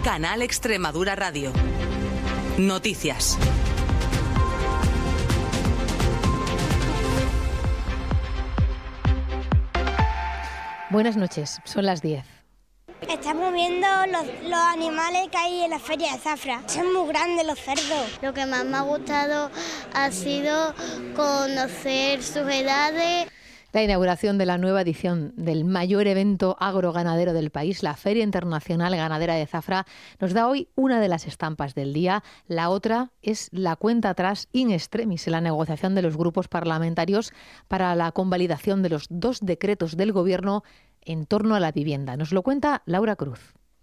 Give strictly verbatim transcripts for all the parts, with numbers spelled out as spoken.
Canal Extremadura Radio. Noticias. Buenas noches, son las diez. Estamos viendo los, los animales que hay en la feria de Zafra. Son muy grandes los cerdos. Lo que más me ha gustado ha sido conocer sus edades. La inauguración de la nueva edición del mayor evento agroganadero del país, la Feria Internacional Ganadera de Zafra, nos da hoy una de las estampas del día. La otra es la cuenta atrás in extremis en la negociación de los grupos parlamentarios para la convalidación de los dos decretos del Gobierno en torno a la vivienda. Nos lo cuenta Laura Cruz.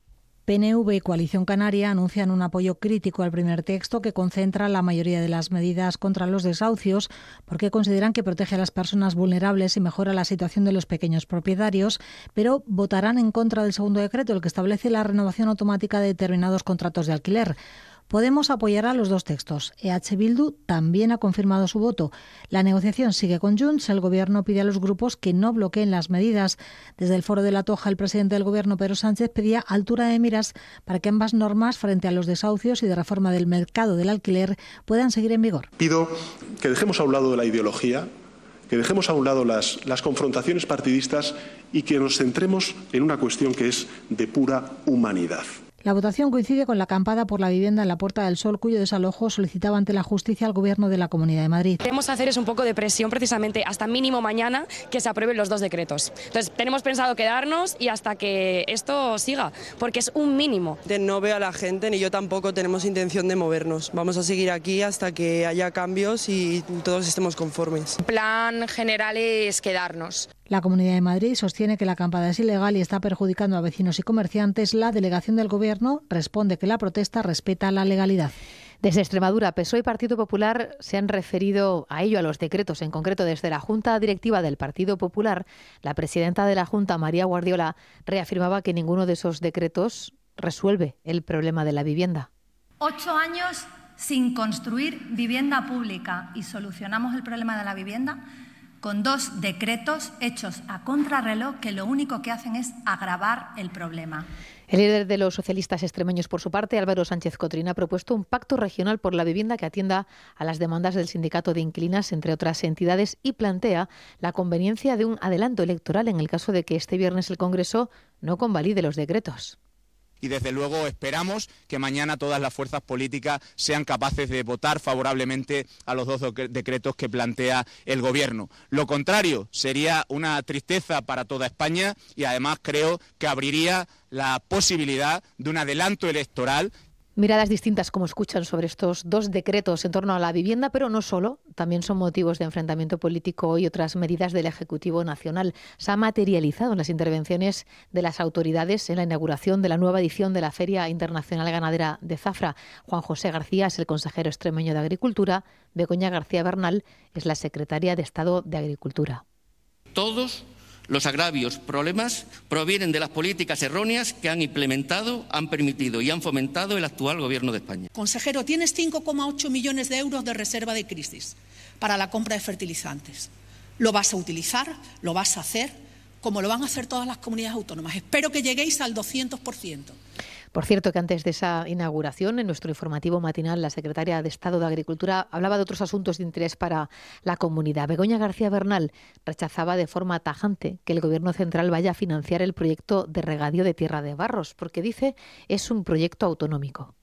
P N V y Coalición Canaria anuncian un apoyo crítico al primer texto que concentra la mayoría de las medidas contra los desahucios porque consideran que protege a las personas vulnerables y mejora la situación de los pequeños propietarios, pero votarán en contra del segundo decreto, el que establece la renovación automática de determinados contratos de alquiler. Podemos apoyar a los dos textos. E H Bildu también ha confirmado su voto. La negociación sigue con Junts. El Gobierno pide a los grupos que no bloqueen las medidas. Desde el Foro de la Toja, el presidente del Gobierno, Pedro Sánchez, pedía altura de miras para que ambas normas frente a los desahucios y de reforma del mercado del alquiler puedan seguir en vigor. Pido que dejemos a un lado de la ideología, que dejemos a un lado las, las confrontaciones partidistas y que nos centremos en una cuestión que es de pura humanidad. La votación coincide con la acampada por la vivienda en la Puerta del Sol, cuyo desalojo solicitaba ante la justicia al Gobierno de la Comunidad de Madrid. Queremos hacer es un poco de presión precisamente hasta mínimo mañana que se aprueben los dos decretos. Entonces tenemos pensado quedarnos y hasta que esto siga, porque es un mínimo. No veo a la gente, ni yo tampoco tenemos intención de movernos. Vamos a seguir aquí hasta que haya cambios y todos estemos conformes. El plan general es quedarnos. La Comunidad de Madrid sostiene que la acampada es ilegal y está perjudicando a vecinos y comerciantes. La delegación del Gobierno responde que la protesta respeta la legalidad. Desde Extremadura, P S O E y Partido Popular se han referido a ello, a los decretos. En concreto, desde la Junta Directiva del Partido Popular, la presidenta de la Junta, María Guardiola, reafirmaba que ninguno de esos decretos resuelve el problema de la vivienda. Ocho años sin construir vivienda pública y solucionamos el problema de la vivienda con dos decretos hechos a contrarreloj que lo único que hacen es agravar el problema. El líder de los socialistas extremeños, por su parte, Álvaro Sánchez Cotrina, ha propuesto un pacto regional por la vivienda que atienda a las demandas del sindicato de inquilinas, entre otras entidades, y plantea la conveniencia de un adelanto electoral en el caso de que este viernes el Congreso no convalide los decretos. Y desde luego esperamos que mañana todas las fuerzas políticas sean capaces de votar favorablemente a los dos decretos que plantea el Gobierno. Lo contrario sería una tristeza para toda España y además creo que abriría la posibilidad de un adelanto electoral. Miradas distintas, como escuchan, sobre estos dos decretos en torno a la vivienda, pero no solo, también son motivos de enfrentamiento político y otras medidas del Ejecutivo Nacional. Se ha materializado en las intervenciones de las autoridades en la inauguración de la nueva edición de la Feria Internacional Ganadera de Zafra. Juan José García es el consejero extremeño de Agricultura, Begoña García Bernal es la secretaria de Estado de Agricultura. Todos los agravios, problemas, provienen de las políticas erróneas que han implementado, han permitido y han fomentado el actual Gobierno de España. Consejero, tienes cinco coma ocho millones de euros de reserva de crisis para la compra de fertilizantes. ¿Lo vas a utilizar? ¿Lo vas a hacer? Como lo van a hacer todas las comunidades autónomas. Espero que lleguéis al doscientos por ciento. Por cierto, que antes de esa inauguración, en nuestro informativo matinal, la secretaria de Estado de Agricultura hablaba de otros asuntos de interés para la comunidad. Begoña García Bernal rechazaba de forma tajante que el Gobierno central vaya a financiar el proyecto de regadío de Tierra de Barros, porque dice es un proyecto autonómico.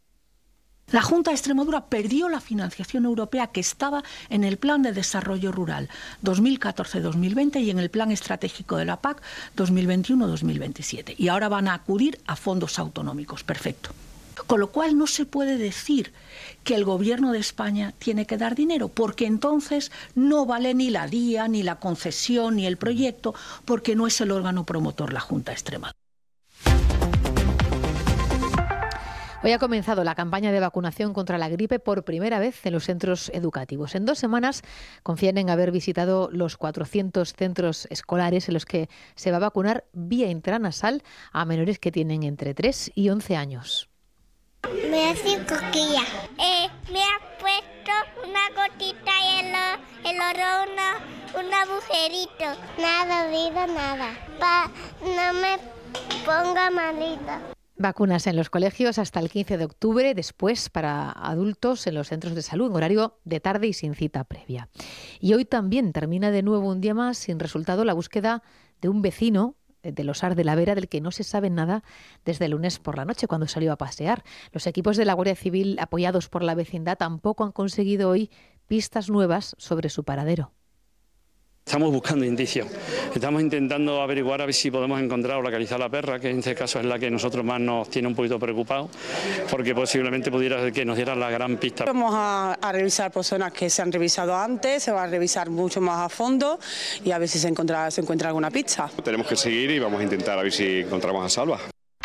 La Junta de Extremadura perdió la financiación europea que estaba en el Plan de Desarrollo Rural dos mil catorce dos mil veinte y en el Plan Estratégico de la P A C dos mil veintiuno dos mil veintisiete. Y ahora van a acudir a fondos autonómicos. Perfecto. Con lo cual no se puede decir que el Gobierno de España tiene que dar dinero, porque entonces no vale ni la D I A, ni la concesión, ni el proyecto, porque no es el órgano promotor la Junta de Extremadura. Hoy ha comenzado la campaña de vacunación contra la gripe por primera vez en los centros educativos. En dos semanas confían en haber visitado los cuatrocientos centros escolares en los que se va a vacunar vía intranasal a menores que tienen entre tres y once años. Me hace cosquillas. Eh, me ha puesto una gotita y el, el oro una, un agujerito. Nada, vida, nada. Pa, no me ponga malita. Vacunas en los colegios hasta el quince de octubre, después para adultos en los centros de salud en horario de tarde y sin cita previa. Y hoy también termina de nuevo un día más sin resultado la búsqueda de un vecino del Osar de la Vera del que no se sabe nada desde el lunes por la noche cuando salió a pasear. Los equipos de la Guardia Civil apoyados por la vecindad tampoco han conseguido hoy pistas nuevas sobre su paradero. Estamos buscando indicios, estamos intentando averiguar a ver si podemos encontrar o localizar a la perra, que en este caso es la que a nosotros más nos tiene un poquito preocupados, porque posiblemente pudiera ser que nos diera la gran pista. Vamos a, a revisar personas que se han revisado antes, se va a revisar mucho más a fondo y a ver si se encuentra, se encuentra alguna pista. Tenemos que seguir y vamos a intentar a ver si encontramos a Salva.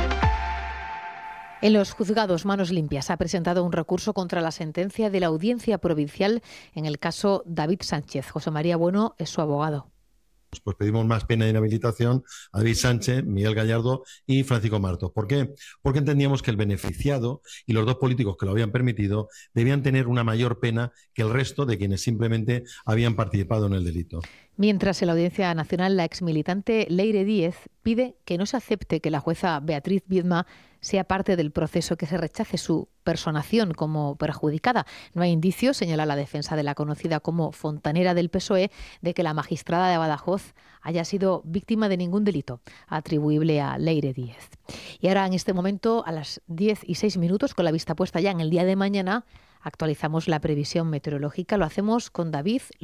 En los juzgados Manos Limpias ha presentado un recurso contra la sentencia de la Audiencia Provincial en el caso David Sánchez. José María Bueno es su abogado. Pues pedimos más pena de inhabilitación a David Sánchez, Miguel Gallardo y Francisco Martos. ¿Por qué? Porque entendíamos que el beneficiado y los dos políticos que lo habían permitido debían tener una mayor pena que el resto de quienes simplemente habían participado en el delito. Mientras en la Audiencia Nacional la exmilitante Leire Díez pide que no se acepte que la jueza Beatriz Viedma sea parte del proceso, que se rechace su personación como perjudicada. No hay indicios, señala la defensa de la conocida como fontanera del P S O E, de que la magistrada de Badajoz haya sido víctima de ningún delito atribuible a Leire Díez. Y ahora, en este momento, a las diez y seis minutos, con la vista puesta ya en el día de mañana, actualizamos la previsión meteorológica. Lo hacemos con David